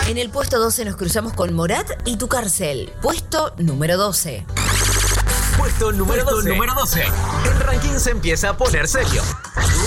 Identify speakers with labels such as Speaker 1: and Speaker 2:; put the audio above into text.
Speaker 1: En el puesto 12 nos cruzamos con Morat y Tu Cárcel. Puesto número 12.
Speaker 2: Puesto número 12. El ranking se empieza a poner serio.